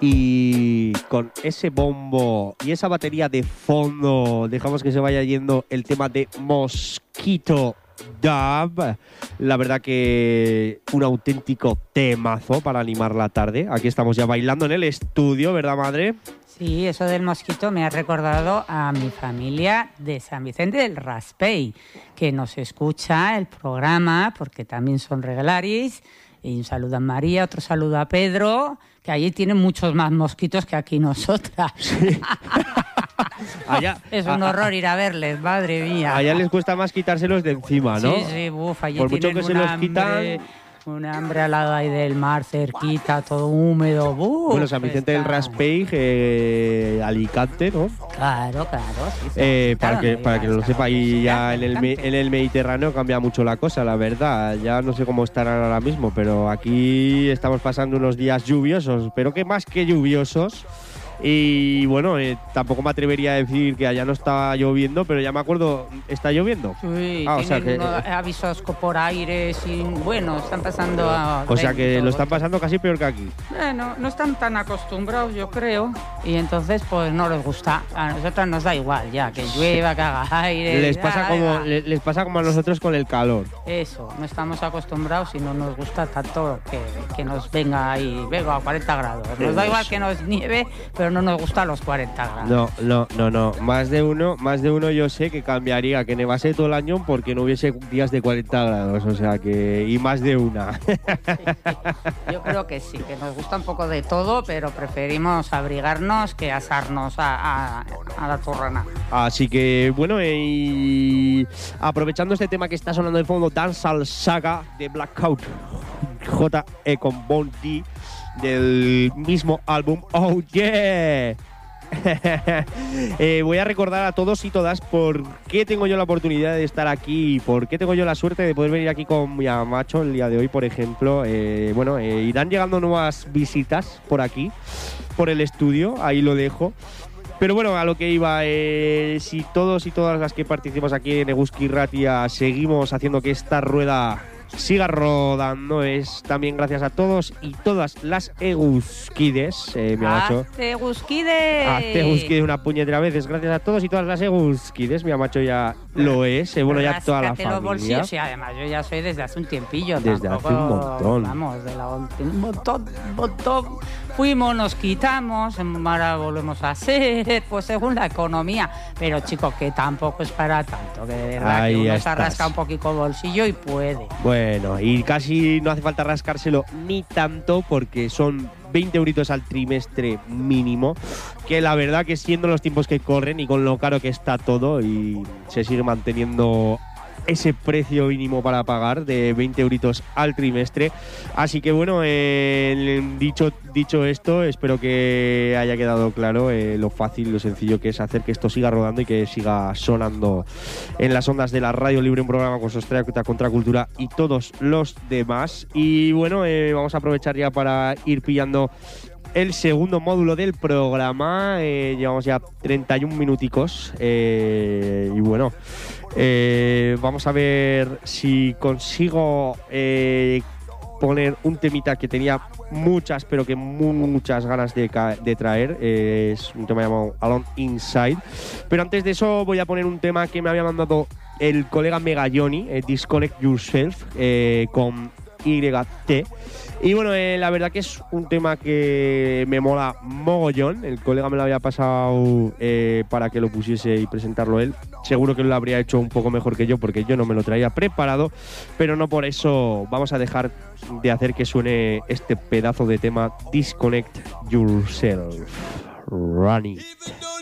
Y con ese bombo y esa batería de fondo dejamos que se vaya yendo el tema de Mosquito Dub. La verdad que un auténtico temazo para animar la tarde. Aquí estamos ya bailando en el estudio, ¿verdad, madre? Sí, eso del mosquito me ha recordado a mi familia de San Vicente del Raspey, que nos escucha el programa porque también son reglaris. Y un saludo a María, otro saludo a Pedro, que allí tienen muchos más mosquitos que aquí nosotras. Sí. Allá, es un horror ir a verles, madre mía. Allá les cuesta más quitárselos de encima, ¿no? Sí, sí, allí por mucho tienen que se los quitan. Un hambre al lado ahí del mar, cerquita, todo húmedo. Bueno, San Vicente del Raspey, Alicante, ¿no? Claro, sí. Para que lo sepa, y ya en el Mediterráneo cambia mucho la cosa, la verdad. Ya no sé cómo estarán ahora mismo, pero aquí estamos pasando unos días lluviosos, pero que más que lluviosos. Y bueno, tampoco me atrevería a decir que allá no está lloviendo, pero ya me acuerdo, ¿está lloviendo? Sí, o sea que unos avisos por aire, bueno, están pasando a... O sea que lo están pasando casi peor que aquí. Bueno, no están tan acostumbrados, yo creo, y entonces pues no les gusta. A nosotros nos da igual ya, que llueva, que haga aire... Les pasa como a nosotros con el calor. Eso, no estamos acostumbrados y no nos gusta tanto que nos venga ahí, venga a 40 grados. Nos da igual que nos nieve, pero no nos gustan los 40 grados. No. Más de uno yo sé que cambiaría, que nevase todo el año porque no hubiese días de 40 grados, o sea que... Y más de una. Sí. Yo creo que sí, que nos gusta un poco de todo, pero preferimos abrigarnos que asarnos a la turrana. Así que, bueno, y aprovechando este tema que está sonando de fondo, Dancehall Saga de Blackout J.E. con Bon D, del mismo álbum Oh Yeah. Voy a recordar a todos y todas por qué tengo yo la oportunidad de estar aquí y por qué tengo yo la suerte de poder venir aquí con mi amacho el día de hoy, por ejemplo. Irán llegando nuevas visitas por aquí, por el estudio, ahí lo dejo. Pero bueno, a lo que iba, si todos y todas las que participamos aquí en Eguski Ratia seguimos haciendo que esta rueda siga rodando, es también gracias a todos y todas las Eguskides, mi amacho. ¡Hazte Eguskides! ¡Hazte Eguskides una puñetera vez! Es gracias a todos y todas las Eguskides, mi amacho ya lo es, bueno, ya toda la familia. Bolsillos, y además yo ya soy desde hace un tiempillo. Desde hace un montón. Vamos, un montón. Fuimos, nos quitamos, ahora volvemos a ser, pues según la economía. Pero chicos, que tampoco es para tanto, que de verdad ahí que uno se rasca un poquito el bolsillo y puede. Bueno, y casi no hace falta rascárselo ni tanto porque son 20 euritos al trimestre mínimo, que la verdad que siendo los tiempos que corren y con lo caro que está todo y se sigue manteniendo ese precio mínimo para pagar de 20 euritos al trimestre. Así que bueno, dicho esto, espero que haya quedado claro lo fácil, lo sencillo que es hacer que esto siga rodando y que siga sonando en las ondas de la Radio Libre, un programa con Sostrea, Contracultura y todos los demás. Y bueno, vamos a aprovechar ya para ir pillando el segundo módulo del programa. Llevamos ya 31 minuticos y bueno, vamos a ver si consigo poner un temita que tenía muchas, pero que muchas ganas de traer. Es un tema llamado Alone Inside. Pero antes de eso voy a poner un tema que me había mandado el colega Megayoni, Disconnect Yourself, con YT. Y bueno, la verdad que es un tema que me mola mogollón. El colega me lo había pasado para que lo pusiese y presentarlo él. Seguro que lo habría hecho un poco mejor que yo porque yo no me lo traía preparado, pero no por eso vamos a dejar de hacer que suene este pedazo de tema Disconnect Yourself. Running.